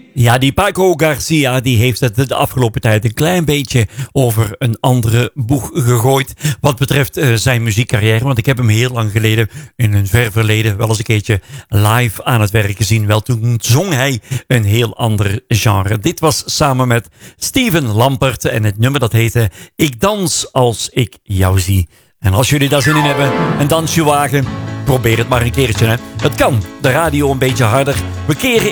Ja, die Paco Garcia die heeft het de afgelopen tijd een klein beetje over een andere boeg gegooid. Wat betreft zijn muziekcarrière. Want ik heb hem heel lang geleden, in een ver verleden, wel eens een keertje live aan het werk gezien. Wel, toen zong hij een heel ander genre. Dit was samen met Steven Lampert en het nummer dat heette Ik dans als ik jou zie. En als jullie daar zin in hebben, een dansje wagen, probeer het maar een keertje. Hè. Het kan, de radio een beetje harder. We keren